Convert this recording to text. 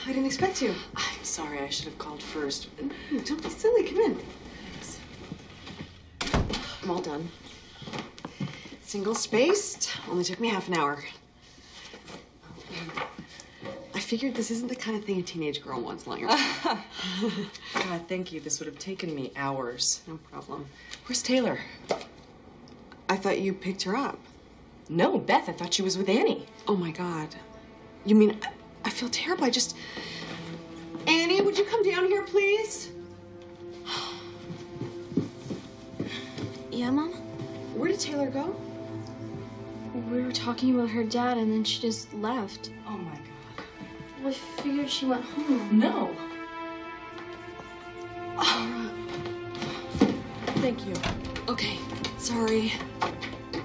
I didn't expect you. I'm sorry, I should have called first. Don't be silly. Come in. Thanks. I'm all done. Single-spaced. Only took me half an hour. I figured this isn't the kind of thing a teenage girl wants lying around. God, thank you. This would have taken me hours. No problem. Where's Taylor? I thought you picked her up. No, Beth. I thought she was with Annie. Oh, my God. You mean, I feel terrible. Annie, would you come down here, please? Yeah, Mom? Where did Taylor go? We were talking about her dad, and then she just left. Oh, my God. I figured she went home. No. Thank you. Okay, sorry.